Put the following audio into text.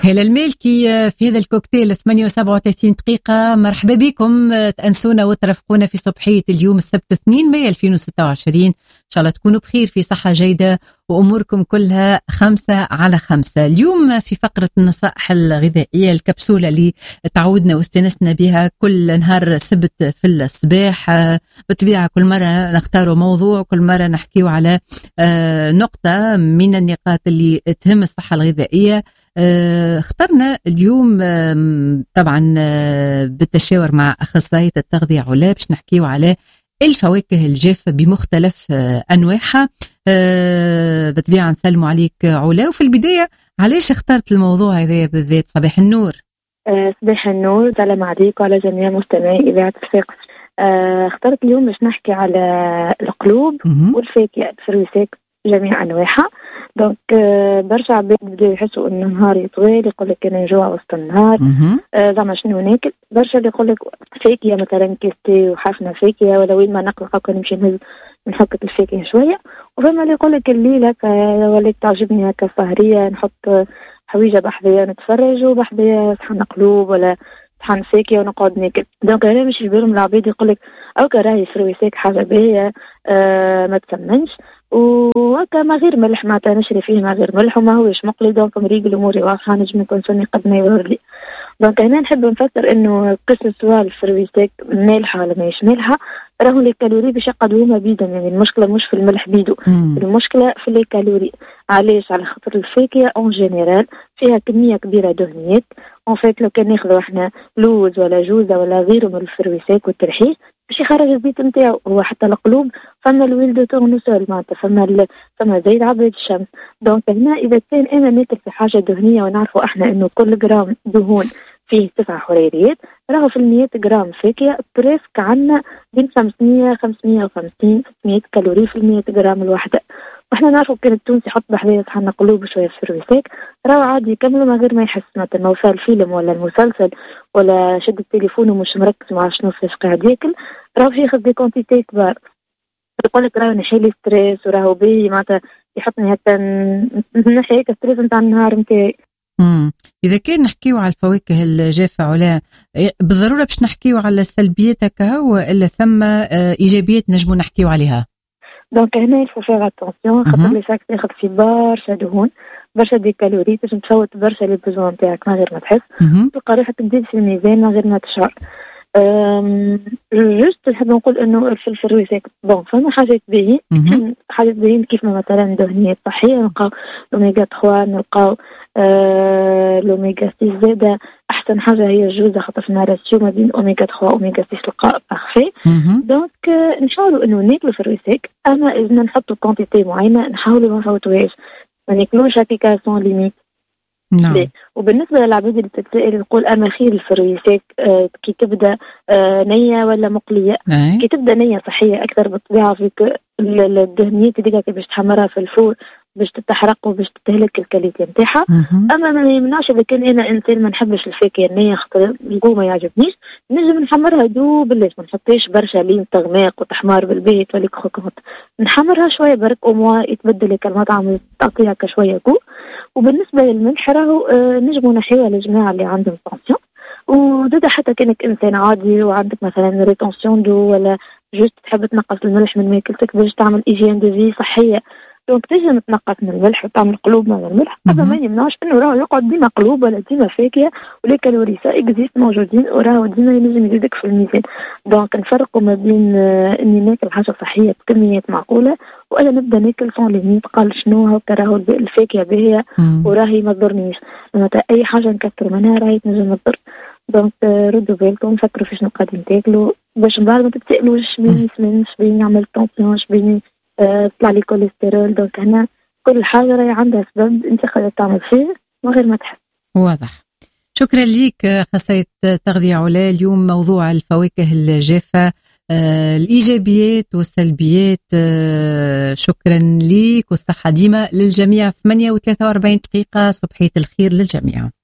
هلا المالكي في هذا الكوكتيل 38 دقيقة. مرحبا بكم، تأنسونا وترافقونا في صبحية اليوم السبت 2 مايو 2026. إن شاء الله تكونوا بخير في صحة جيدة وأموركم كلها 5/5. اليوم في فقرة النصائح الغذائية، الكبسولة اللي تعودنا واستنسنا بها كل نهار سبت في الصباح. بالطبيعة كل مرة نختاروا موضوع، كل مرة نحكيوا على نقطة من النقاط اللي تهم الصحة الغذائية. اخترنا اليوم طبعا بالتشاور مع أخصائية التغذية علا باش نحكيو على الفواكه الجافة بمختلف أنواعها. بطبيعة نسلموا عليك علا، وفي البداية علاش اخترت الموضوع هذا بالذات؟ صباح النور. صباح النور، سلام عليكم وعلى جميع مستمعي إذاعة الثقة. اخترت اليوم باش نحكي على القلوب والفاكهة الفروسيك جميع أنواعها. دونك برشا عباد بداو يحسوا انه النهار يطوال، يقول لك انا نجوع وسط النهار زعما شنو ناكل. برشا اللي يقول لك فاكهه مثلا كيستي وحفنه فاكهه، ولا وين ما نقلق هكا نمشي نحك الفاكهه شويه. وفما اللي يقول لك الليله ولات تعجبني هكا سهريه نحط حويجه بحذايا نتفرج وبحذايا صحن قلوب ولا صحن فاكهه ونقعد ناكل. دونك هذا مش في بالهم العباد، يقول لك اوكا راهي فرويساك حاجه باهيه ما تسمنش وهكا ما غير ملح، معناتها نشري فيه ما غير ملح وما هوش مقلي. دونك مريق الامور واضحه، نجم نكون سني قد ما يظهر لي. دونك هنا نحب نفكر انه قصه سؤال الفرويساك مالحه ولا ماهيش مالحه، راهو لي كالوري باش يقدروها بيدا. يعني المشكله مش في الملح بيدو، المشكله في لي كالوري. علاش؟ على خاطر الفاكهه اون جينيرال فيها كميه كبيره دهنيات. اون فيت لو كان ناخذ احنا لوز ولا جوزه ولا غيره من الفرويساك والترحيل باش يخرج الزيت نتاعو. هو حتى القلوب فما الويل دو تورنوسول، معناتها فما زيت عباد الشمس. دونك هنا اذا كان انا ناكل في حاجه دهنيه، ونعرفوا احنا انه كل جرام دهون فيه 9 حريريات، راهو في 100 جرام فاكهه بريسك عندنا بين 550 600 كالوري في 100 جرام الواحده. واحنا نعرفوا كان التونسي يحط بحذايا صحن قلوب شويه فرويساك راهو عادي يكملوا من غير ما يحس. مثلا وصل الفيلم ولا المسلسل ولا شد التليفون ومش مركز مع شنو فاش قاعد ياكل، راهو ياخذ دي كونتيتي كبار. يقول لك راهو نحيلي ستريس وراهو بي معناتها يحطني هكا نحي هيك ستريس نتاع النهار نتاعي. إذا كان نحكيو على الفواكه الجافة علا، بالضرورة باش نحكيو على السلبيات هكا وإلا ثم إيجابيات نجمو نحكيو عليها؟ دونك هنا يلفو فيها اتونسيون، خاطر لي ساك تاخد في برشا دهون برشا دي كالوري، باش تفوت برشا لي بوزوان نتاعك من غير ما تحس. تلقى روحك تزيد في الميزان من غير ما تشعر. جست نحب نقول انه في الفرويساك بون فما حاجات باهيين حاجات باهيين كيف مثلا دهنيات صحيه، نلقاو الاوميغا 3، نلقاو الاوميغا 6 زاده. احسن حاجه هي الجوزه، خاطر في راسيو ما بين اوميغا 3 اوميغا 6 تلقى بارفي. دونك نحاولوا انه ناكلوا فرويساك، اما اذا نحطوا كونتيتي معينه نحاولوا ما نفوتوهاش، ما ناكلوش هكاكا سون ليميت. نعم. وبالنسبه للعباد اللي تتسائل نقول اما خير الفرويساك كي تبدا نيه ولا مقليه؟ كي تبدا نيه صحيه اكثر بالطبيعه، فيك الدهنيات اللي باش تحمرها في الفور باش تتحرق وباش تهلك الكاليتي نتاعها. اما ما يمنعش اذا كان انا انسان ما نحبش الفاكهه النيه خاطر الجو ما يعجبنيش، نجم نحمرها بالليل، ما نحطيش برشا لين تغماق وتحمار بالبيت ولا كروكونت، نحمرها شويه برك وموا يتبدل لك المطعم تعطيها كشويه جو. وبالنسبه للملح راهو نجموا نحيوها للجماعه اللي عندهم طونسيون. وزاد حتى كانك انسان عادي وعندك مثلا ريتونسيون دو ولا جوست تحب تنقص الملح من ماكلتك باش تعمل ايجين دو في صحيه، دونك تنجم تنقص من الملح وتعمل قلوب من الملح. هذا ما يمنعش انه راهو يقعد ديما قلوب ولا ديما فاكهه ولا كالوري سا اكزيست موجودين، وراهو ديما ينجم يزيدك في الميزان. دونك نفرقوا ما بين اني ناكل حاجه صحيه بكميات معقوله ولا نبدا ناكل سون ليميت. قال شنو هكا راهو الفاكهه باهيه وراهي ما تضرنيش، معناتها اي حاجه نكثر منها راهي تنجم تضر. دونك ردوا بالكم، فكروا في شنو قاعدين تاكلوا باش من بعد ما تتسائلوش شبين يسمن شبين يعمل طونسيون شبين طلع لي كوليسترول. دونك هنا كل حاجه راهي عندها سبب انت قاعده تعمل فيه من غير ما تحس. واضح. شكرا ليك أخصائية تغذية علا. اليوم موضوع الفواكه الجافة، الإيجابيات والسلبيات. شكرا ليك والصحة ديما للجميع. 8:43 دقيقة. صبحية الخير للجميع.